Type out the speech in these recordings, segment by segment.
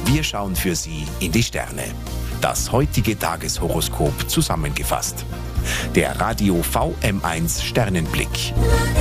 Wir schauen für Sie in die Sterne. Das heutige Tageshoroskop zusammengefasst. Der Radio VM1 Sternenblick.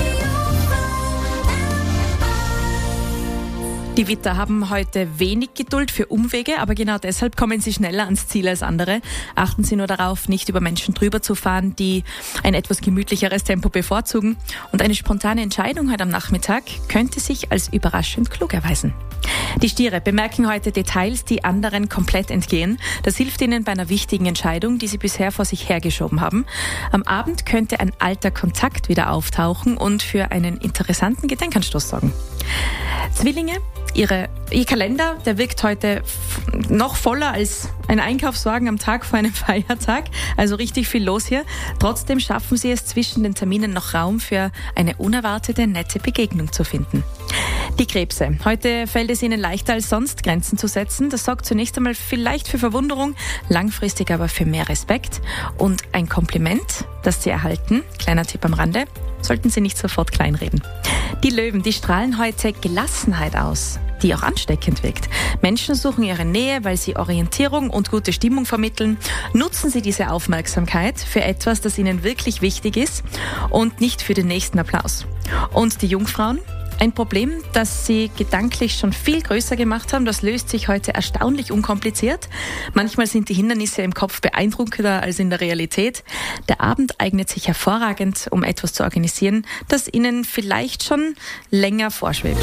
Die Widder haben heute wenig Geduld für Umwege, aber genau deshalb kommen sie schneller ans Ziel als andere. Achten Sie nur darauf, nicht über Menschen drüber zu fahren, die ein etwas gemütlicheres Tempo bevorzugen. Und eine spontane Entscheidung heute am Nachmittag könnte sich als überraschend klug erweisen. Die Stiere bemerken heute Details, die anderen komplett entgehen. Das hilft ihnen bei einer wichtigen Entscheidung, die sie bisher vor sich hergeschoben haben. Am Abend könnte ein alter Kontakt wieder auftauchen und für einen interessanten Gedenkanstoß sorgen. Zwillinge, Ihr Kalender, der wirkt heute noch voller als ein Einkaufswagen am Tag vor einem Feiertag. Also richtig viel los hier. Trotzdem schaffen Sie es zwischen den Terminen noch Raum für eine unerwartete, nette Begegnung zu finden. Die Krebse. Heute fällt es Ihnen leichter als sonst, Grenzen zu setzen. Das sorgt zunächst einmal vielleicht für Verwunderung, langfristig aber für mehr Respekt. Und ein Kompliment, das Sie erhalten, kleiner Tipp am Rande, sollten Sie nicht sofort kleinreden. Die Löwen, die strahlen heute Gelassenheit aus, die auch ansteckend wirkt. Menschen suchen ihre Nähe, weil sie Orientierung und gute Stimmung vermitteln. Nutzen Sie diese Aufmerksamkeit für etwas, das Ihnen wirklich wichtig ist und nicht für den nächsten Applaus. Und die Jungfrauen? Ein Problem, das Sie gedanklich schon viel größer gemacht haben, das löst sich heute erstaunlich unkompliziert. Manchmal sind die Hindernisse im Kopf beeindruckender als in der Realität. Der Abend eignet sich hervorragend, um etwas zu organisieren, das Ihnen vielleicht schon länger vorschwebt.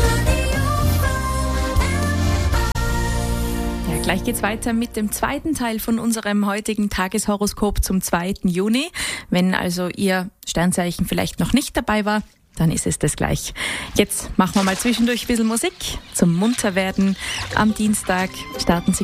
Ja, gleich geht's weiter mit dem zweiten Teil von unserem heutigen Tageshoroskop zum 2. Juni. Wenn also Ihr Sternzeichen vielleicht noch nicht dabei war, dann ist es das gleich. Jetzt machen wir mal zwischendurch ein bisschen Musik zum Munterwerden. Am Dienstag starten Sie